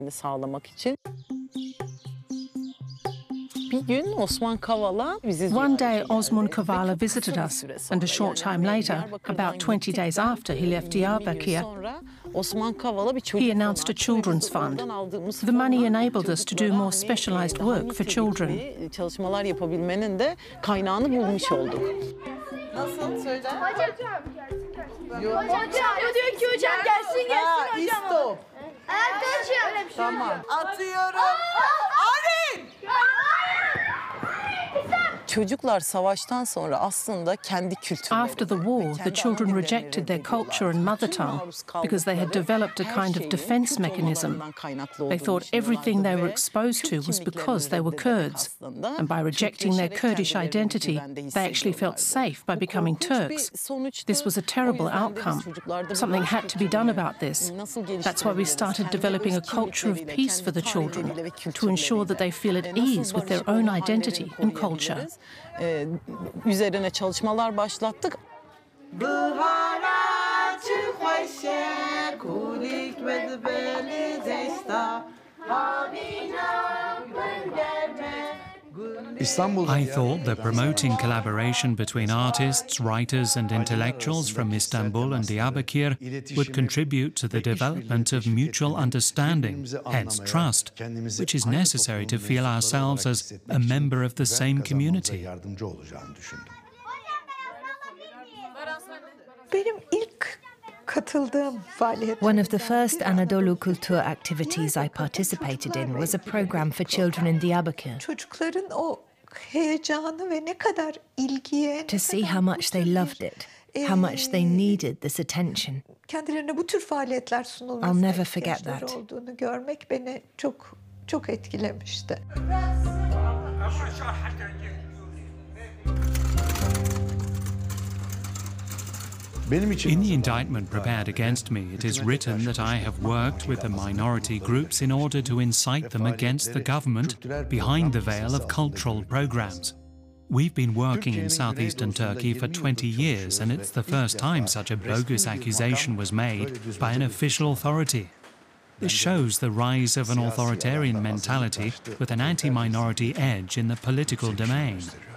sağlamak için. One day, Osman Kavala visited us, and a short time later, about 20 days after he left Diyarbakir, he announced a children's fund. The money enabled us to do more specialised work for children. Çalışmalar yapabilmenin de kaynağını bulmuş olduk. Nasıl söyle? Hocam diyor ki hocam gelsin hocam. Stop. Hocam. Tamam. Atıyorum. Arin! Çocuklar savaştan sonra aslında kendi kültürlerini, After the war, the children rejected their culture and mother tongue because they had developed a kind of defence mechanism. They thought everything they were exposed to was because they were Kurds, and by rejecting their Kurdish identity, they actually felt safe by becoming Turks. This was a terrible outcome. Something had to be done about this. That's why we started developing a culture of peace for the children, to ensure that they feel at ease with their own identity and culture. Üzerine çalışmalar başlattık. I thought that promoting collaboration between artists, writers and intellectuals from Istanbul and Diyarbakir would contribute to the development of mutual understanding, hence trust, which is necessary to feel ourselves as a member of the same community. One of the first Anadolu Kultur activities I participated in was a program for children in Diyarbakir. To see how much they loved it, how much they needed this attention. I'll never forget that. In the indictment prepared against me, it is written that I have worked with the minority groups in order to incite them against the government behind the veil of cultural programs. We've been working in southeastern Turkey for 20 years, and it's the first time such a bogus accusation was made by an official authority. This shows the rise of an authoritarian mentality with an anti-minority edge in the political domain.